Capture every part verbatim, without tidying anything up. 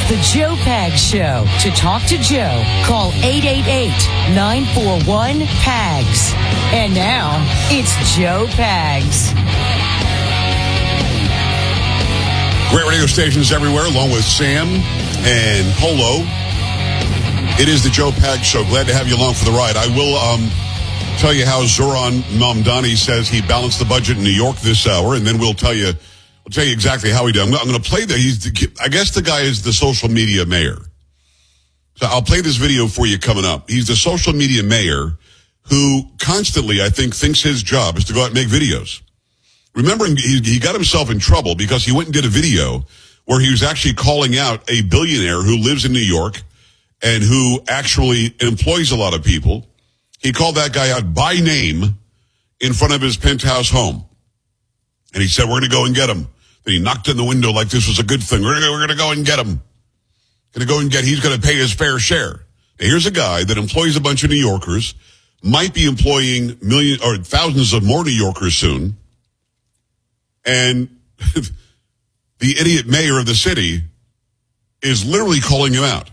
The Joe Pags Show. To talk to Joe, call eight eight eight, nine four one, P A G S. And now, it's Joe Pags. Great radio stations everywhere, along with Sam and Polo. It is the Joe Pags Show. Glad to have you along for the ride. I will um, tell you how Zoran Mamdani says he balanced the budget in New York this hour, and then we'll tell you I'll tell you exactly how he did. I'm, I'm going to play that. He's the, I guess the guy is the social media mayor. So I'll play this video for you coming up. He's the social media mayor who constantly, I think, thinks his job is to go out and make videos. Remember, he, he got himself in trouble because he went and did a video where he was actually calling out a billionaire who lives in New York and who actually employs a lot of people. He called that guy out by name in front of his penthouse home. And he said, we're going to go and get him. Then he knocked on the window like this was a good thing. We're going we're to go and get him. Going to go and get, he's going to pay his fair share. Now, here's a guy that employs a bunch of New Yorkers, might be employing millions or thousands of more New Yorkers soon. And the idiot mayor of the city is literally calling him out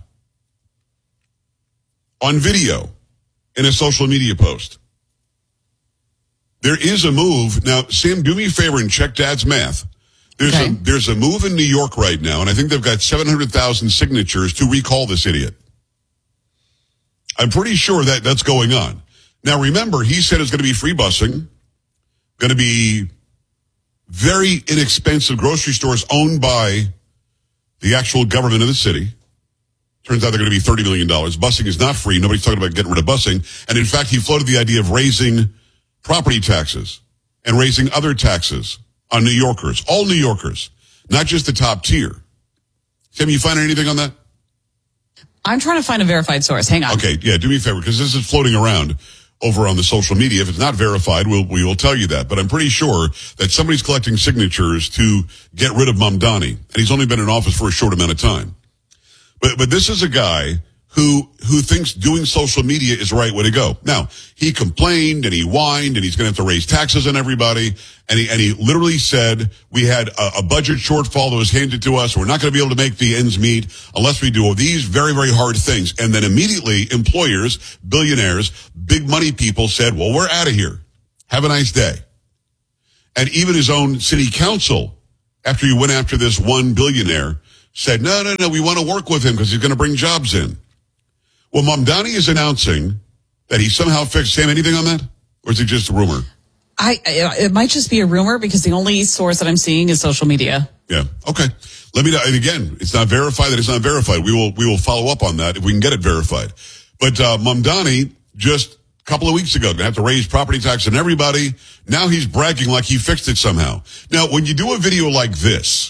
on video in a social media post. There is a move. Now, Sam, do me a favor and check Dad's math. There's okay. a there's a move in New York right now, and I think they've got seven hundred thousand signatures to recall this idiot. I'm pretty sure that that's going on. Now, remember, he said it's going to be free busing, going to be very inexpensive grocery stores owned by the actual government of the city. Turns out they're going to be thirty million dollars. Busing is not free. Nobody's talking about getting rid of busing. And in fact, he floated the idea of raising property taxes and raising other taxes on New Yorkers, all New Yorkers, not just the top tier. Tim, you find anything on that? I'm trying to find a verified source. Hang on. Okay, yeah, do me a favor, because this is floating around over on the social media. If it's not verified, we'll, we will tell you that. But I'm pretty sure that somebody's collecting signatures to get rid of Mamdani, and he's only been in office for a short amount of time. But but this is a guy who who thinks doing social media is the right way to go. Now, he complained and he whined and he's going to have to raise taxes on everybody. And he, and he literally said, we had a, a budget shortfall that was handed to us. We're not going to be able to make the ends meet unless we do all these very, very hard things. And then immediately employers, billionaires, big money people said, well, we're out of here. Have a nice day. And even his own city council, after he went after this one billionaire, said, no, no, no, we want to work with him because he's going to bring jobs in. Well, Mamdani is announcing that he somehow fixed. Sam, anything on that? Or is it just a rumor? I It might just be a rumor because the only source that I'm seeing is social media. Yeah. Okay. Let me know. And again, it's not verified that it's not verified. We will we will follow up on that if we can get it verified. But uh, Mamdani, just a couple of weeks ago, going to have to raise property tax on everybody. Now he's bragging like he fixed it somehow. Now, when you do a video like this,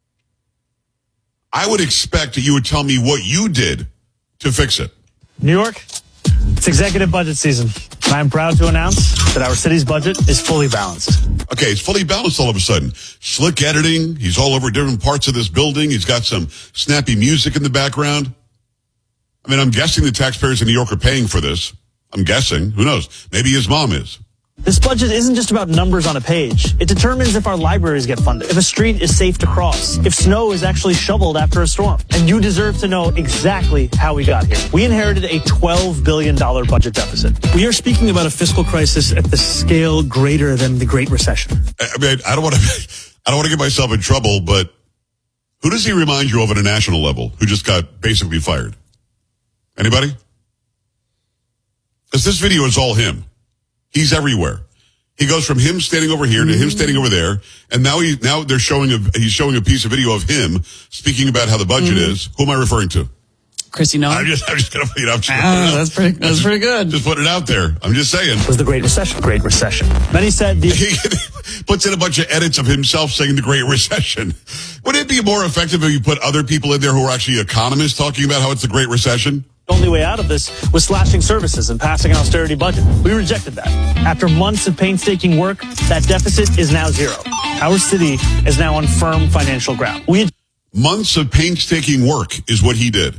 I would expect that you would tell me what you did to fix it. New York, it's executive budget season. And I'm proud to announce that our city's budget is fully balanced. Okay, it's fully balanced all of a sudden. Slick editing. He's all over different parts of this building. He's got some snappy music in the background. I mean, I'm guessing the taxpayers in New York are paying for this. I'm guessing. Who knows? Maybe his mom is. This budget isn't just about numbers on a page. It determines if our libraries get funded, if a street is safe to cross, if snow is actually shoveled after a storm. And you deserve to know exactly how we got here. We inherited a twelve billion dollars budget deficit. We are speaking about a fiscal crisis at the scale greater than the Great Recession. I mean, I don't want to, I don't want to get myself in trouble, but who does he remind you of at a national level who just got basically fired? Anybody? Because this video is all him. He's everywhere. He goes from him standing over here to him standing over there, and now he now they're showing a he's showing a piece of video of him speaking about how the budget mm-hmm. is. Who am I referring to? Chrissy Nolan. I'm just I'm just gonna you know, I'm just gonna ah, that's pretty that's just, pretty good. Just put it out there. I'm just saying. It was the Great Recession. Great Recession. Many said the he puts in a bunch of edits of himself saying the Great Recession. Would it be more effective if you put other people in there who are actually economists talking about how it's the Great Recession? The only way out of this was slashing services and passing an austerity budget. We rejected that. After months of painstaking work, that deficit is now zero. Our city is now on firm financial ground. We Months of painstaking work is what he did.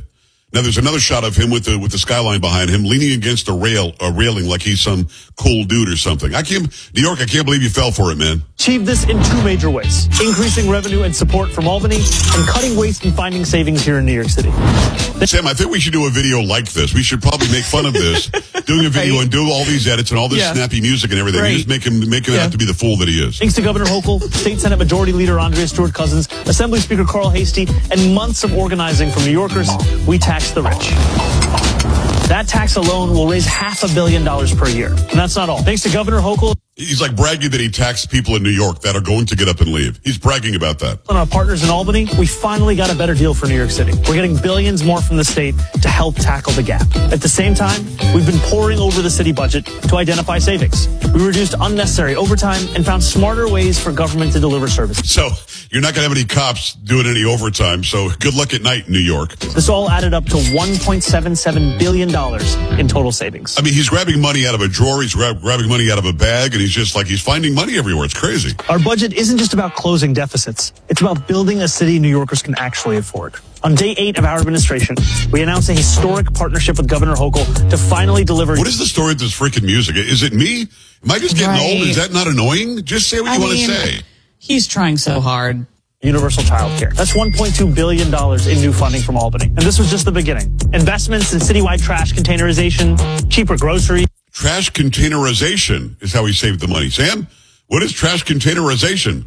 Now there's another shot of him with the with the skyline behind him, leaning against a rail, a railing, like he's some cool dude or something. I can't, New York, I can't believe you fell for it, man. Achieve this in two major ways: increasing revenue and support from Albany, and cutting waste and finding savings here in New York City. Sam, I think we should do a video like this. We should probably make fun of this, doing a video Right. and do all these edits and all this Yeah. snappy music and everything. Right. You just make him make him Yeah. out to be the fool that he is. Thanks to Governor Hochul, State Senate Majority Leader Andrea Stewart-Cousins, Assembly Speaker Carl Hastie, and months of organizing from New Yorkers, we tax the rich. That tax alone will raise half a billion dollars per year. And that's not all. Thanks to Governor Hochul He's like bragging that he taxed people in New York that are going to get up and leave. He's bragging about that. and our partners in Albany, we finally got a better deal for New York City. We're getting billions more from the state to help tackle the gap. At the same time, we've been poring over the city budget to identify savings. We reduced unnecessary overtime and found smarter ways for government to deliver services. So you're not going to have any cops doing any overtime. So good luck at night in New York. This all added up to one point seven seven billion dollars in total savings. I mean, he's grabbing money out of a drawer. He's grab, grabbing money out of a bag, and he's just like he's finding money everywhere. It's crazy. Our budget isn't just about closing deficits. It's about building a city New Yorkers can actually afford. On day eight of our administration, we announced a historic partnership with Governor Hochul to finally deliver. What is the story with this freaking music? Is it me? Am I just getting Right. old? Is that not annoying? Just say what I you want to mean, say. He's trying so hard. Universal child care. That's one point two billion dollars in new funding from Albany. And this was just the beginning. Investments in citywide trash containerization, cheaper groceries. Trash containerization is how he saved the money. Sam, what is trash containerization?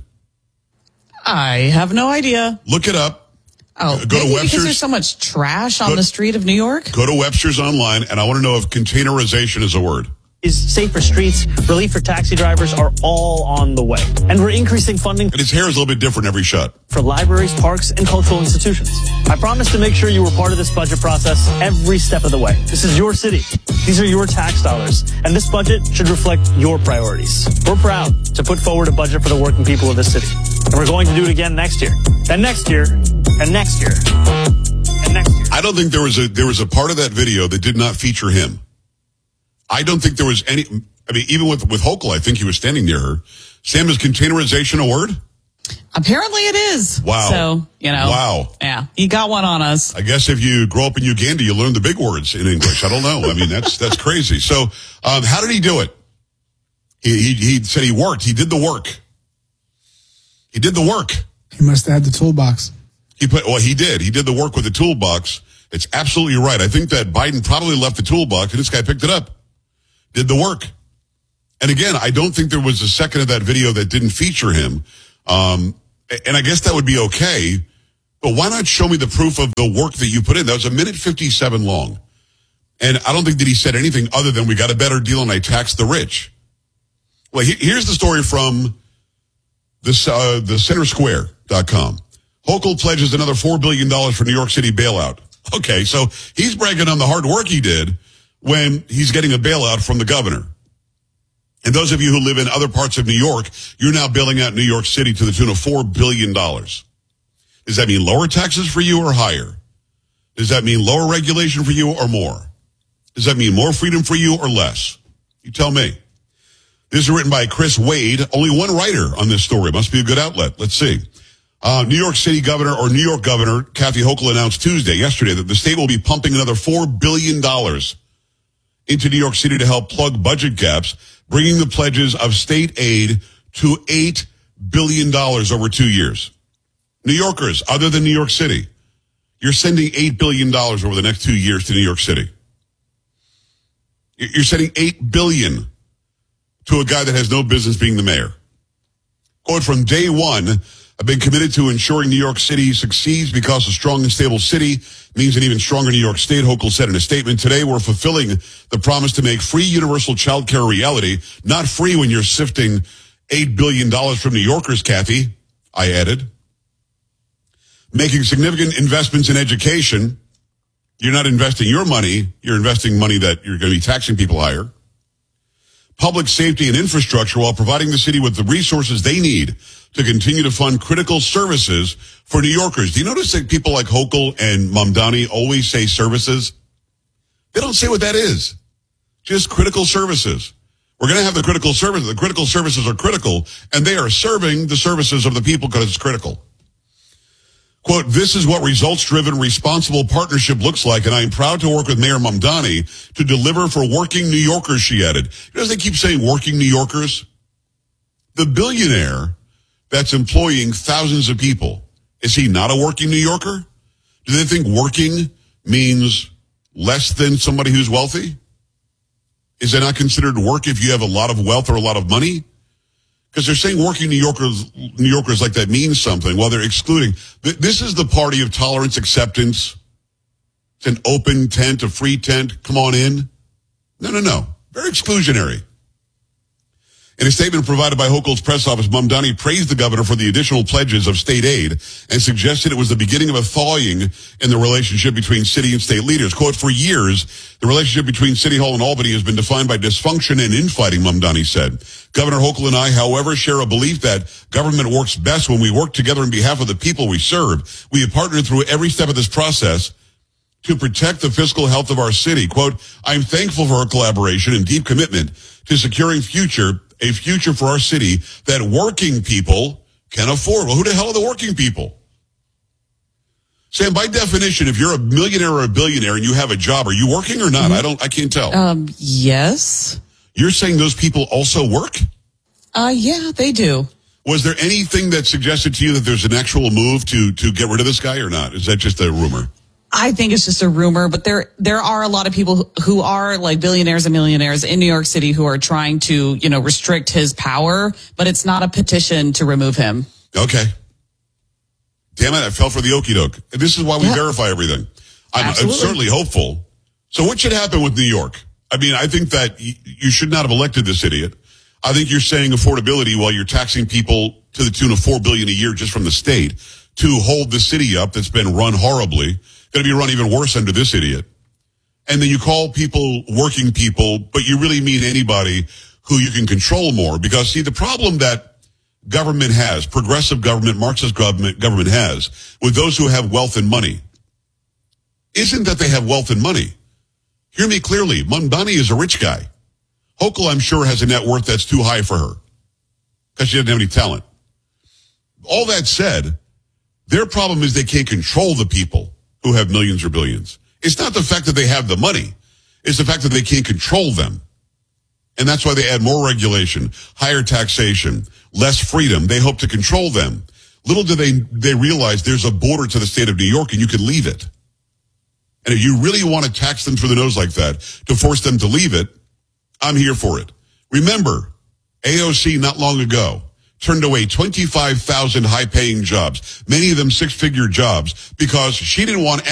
I have no idea. Look it up. Oh, Go to maybe Webster's. because there's so much trash on Go- the street of New York. Go to Webster's online, and I want to know if containerization is a word. Safer streets, relief for taxi drivers are all on the way. And we're increasing funding And his hair is a little bit different every shot. for libraries, parks, and cultural institutions. I promise to make sure you were part of this budget process every step of the way. This is your city. These are your tax dollars. And this budget should reflect your priorities. We're proud to put forward a budget for the working people of this city. And we're going to do it again next year. And next year. And next year. And next year. I don't think there was a there was a part of that video that did not feature him. I don't think there was any. I mean, even with with Hochul, I think he was standing near her. Sam, is containerization a word? Apparently it is. Wow. So, you know. Wow. Yeah. He got one on us. I guess if you grow up in Uganda, you learn the big words in English. I don't know. I mean, that's that's crazy. So, um, how did he do it? He, he he said he worked. He did the work. He did the work. He must have had the toolbox. He put. Well, he did. He did the work with the toolbox. It's absolutely right. I think that Biden probably left the toolbox, and this guy picked it up. Did the work. And again, I don't think there was a second of that video that didn't feature him. Um, and I guess that would be okay. But why not show me the proof of the work that you put in? That was a minute fifty-seven long. And I don't think that he said anything other than we got a better deal and I taxed the rich. Well, he, here's the story from this, uh, the center square dot com. Hochul pledges another four billion dollars for New York City bailout. Okay, so he's bragging on the hard work he did when he's getting a bailout from the governor. And those of you who live in other parts of New York, you're now bailing out New York City to the tune of four billion dollars. Does that mean lower taxes for you or higher? Does that mean lower regulation for you or more? Does that mean more freedom for you or less? You tell me. This is written by Chris Wade. Only one writer on this story. Must be a good outlet. Let's see. Uh, New York City Governor or New York Governor Kathy Hochul announced Tuesday, yesterday, that the state will be pumping another four billion dollars into New York City to help plug budget gaps, bringing the pledges of state aid to eight billion dollars over two years. New Yorkers, other than New York City, you're sending eight billion dollars over the next two years to New York City. You're sending eight billion dollars to a guy that has no business being the mayor. Quote, from day one, I've been committed to ensuring New York City succeeds because a strong and stable city means an even stronger New York State, Hochul said in a statement. Today, we're fulfilling the promise to make free universal child care a reality. Not free when you're sifting eight billion dollars from New Yorkers, Kathy, I added. Making significant investments in education. You're not investing your money. You're investing money that you're going to be taxing people higher. Public safety and infrastructure while providing the city with the resources they need to continue to fund critical services for New Yorkers. Do you notice that people like Hochul and Mamdani always say services? They don't say what that is. Just critical services. We're going to have the critical services. The critical services are critical, and they are serving the services of the people because it's critical. Quote, this is what results-driven responsible partnership looks like, and I am proud to work with Mayor Mamdani to deliver for working New Yorkers, she added. You know, they keep saying working New Yorkers. The billionaire that's employing thousands of people, is he not a working New Yorker? Do they think working means less than somebody who's wealthy? Is that not considered work if you have a lot of wealth or a lot of money? Because they're saying working New Yorkers, New Yorkers like that means something while they're excluding. This is the party of tolerance, acceptance. It's an open tent, a free tent. Come on in. No, no, no. Very exclusionary. In a statement provided by Hochul's press office, Mamdani praised the governor for the additional pledges of state aid and suggested it was the beginning of a thawing in the relationship between city and state leaders. Quote, for years, the relationship between City Hall and Albany has been defined by dysfunction and infighting, Mamdani said. Governor Hochul and I, however, share a belief that government works best when we work together on behalf of the people we serve. We have partnered through every step of this process to protect the fiscal health of our city. Quote, I'm thankful for our collaboration and deep commitment to securing future a future for our city that working people can afford. Well, who the hell are the working people? Sam, by definition, if you're a millionaire or a billionaire and you have a job, are you working or not? Mm-hmm. I don't, I can't tell. Um, yes. You're saying those people also work? Uh, yeah, they do. Was there anything that suggested to you that there's an actual move to, to get rid of this guy or not? Is that just a rumor? I think it's just a rumor, but there there are a lot of people who are like billionaires and millionaires in New York City who are trying to, you know, restrict his power, but it's not a petition to remove him. Okay. Damn it, I fell for the okie doke. This is why we yeah. verify everything. I'm, I'm certainly hopeful. So what should happen with New York? I mean, I think that y- you should not have elected this idiot. I think you're saying affordability while you're taxing people to the tune of four billion dollars a year just from the state to hold the city up that's been run horribly. Going to be run even worse under this idiot. And then you call people working people, but you really mean anybody who you can control more. Because, see, the problem that government has, progressive government, Marxist government, government has, with those who have wealth and money, isn't that they have wealth and money. Hear me clearly. Mamdani is a rich guy. Hochul, I'm sure, has a net worth that's too high for her because she doesn't have any talent. All that said, their problem is they can't control the people who have millions or billions. It's not the fact that they have the money. It's the fact that they can't control them. And that's why they add more regulation, higher taxation, less freedom. They hope to control them. Little do they, they realize there's a border to the state of New York and you can leave it. And if you really want to tax them through the nose like that, to force them to leave it, I'm here for it. Remember, A O C not long ago turned away twenty-five thousand high-paying jobs, many of them six-figure jobs, because she didn't want